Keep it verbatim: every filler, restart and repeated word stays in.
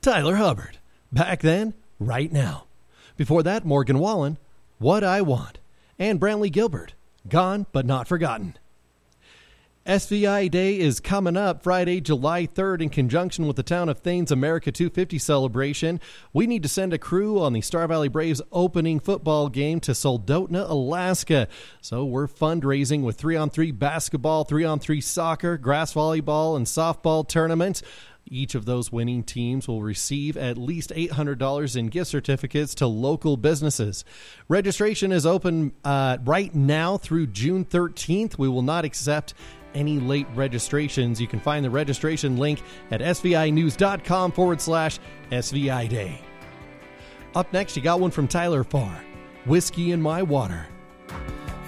Tyler Hubbard. Back then, right now. Before that, Morgan Wallen, What I Want. And Brantley Gilbert, Gone But Not Forgotten. S V I Day is coming up Friday, July third, in conjunction with the Town of Thanes America two fifty celebration. We need to send a crew on the Star Valley Braves opening football game to Soldotna, Alaska. So we're fundraising with three on three basketball, three on three soccer, grass volleyball, and softball tournaments. Each of those winning teams will receive at least eight hundred dollars in gift certificates to local businesses. Registration is open uh, right now through June thirteenth. We will not accept any late registrations. You can find the registration link at svinews.com forward slash SVI Day. Up next, you got one from Tyler Farr, Whiskey in My Water.